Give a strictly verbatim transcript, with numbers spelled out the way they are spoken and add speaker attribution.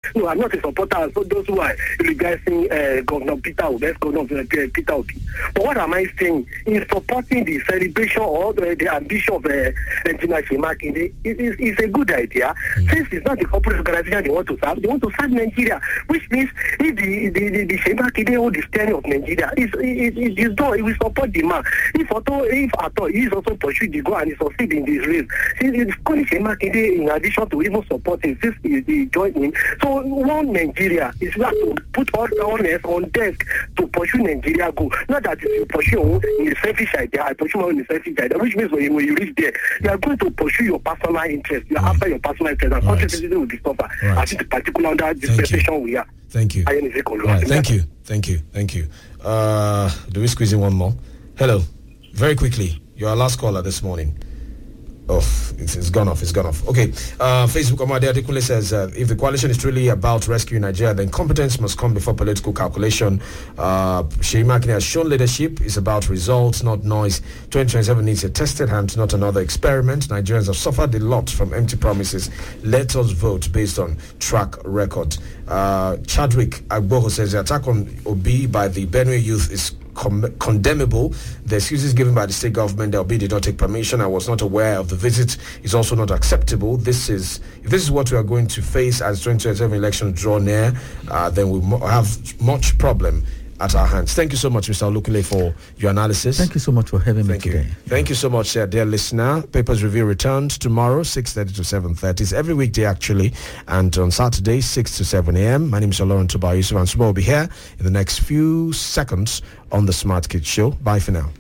Speaker 1: No, I'm not a supporter. So those who are regarding uh, Governor Peter Obi, Governor uh, Peter Obi. But what am I saying? In supporting the celebration or the, the ambition of uh, Engineer Shemakinde, it is it's a good idea. Mm. Since it's not the corporate organization they want to serve, they want to serve Nigeria, which means if the the the, the Shemakinde hold the steering of Nigeria, it's it, it, it's done. It will support the man. If at all, if at all, he is also pursued the goal and he succeed in this race. Since it's calling Shemakinde in addition to even supporting, since he, he joined him. So one Nigeria is not to put all honest on desk to pursue Nigeria goal. Not that you pursue in the selfish idea, I pursue in the selfish idea, which means when you, when you reach there, you are going to pursue your personal interest. You are right. After your personal interest, and country citizen will be suffer. Right. I think particular under dispensation we are.
Speaker 2: Thank you. Right. Thank you. Thank you. Thank you. Uh, do we squeeze in one more? Hello. Very quickly. You're our last caller this morning. Off. It's, it's gone off. It's gone off. Okay. Uh, Facebook, Omade Adekunle says, uh, if the coalition is truly about rescuing Nigeria, then competence must come before political calculation. Uh, Seyi Makinde has shown leadership is about results, not noise. twenty twenty-seven needs a tested hand, not another experiment. Nigerians have suffered a lot from empty promises. Let us vote based on track record. Uh, Chadwick Agboho says the attack on Obi by the Benue youth is Com- condemnable. The excuses given by the state government that Obi did not take permission, I was not aware of the visit, is also not acceptable. This is if this is what we are going to face as twenty twenty-seven elections draw near, uh, then we mo- have much problem at our hands. Thank you so much, Mister Olukule, for your analysis.
Speaker 3: Thank you so much for having
Speaker 2: Thank
Speaker 3: me
Speaker 2: you.
Speaker 3: today.
Speaker 2: Thank you so much, uh, dear listener. Papers Review returns tomorrow, six thirty to seven thirty. It's every weekday, actually, and on Saturday, six to seven a.m. My name is Lauren Toba Yusuf, and Suma will be here in the next few seconds on the Smart Kids Show. Bye for now.